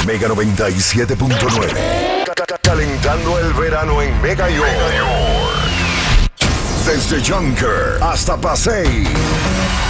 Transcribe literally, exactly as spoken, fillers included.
Mega noventa y siete punto nueve. Calentando el verano en Mega York. Desde Junker hasta Pasay.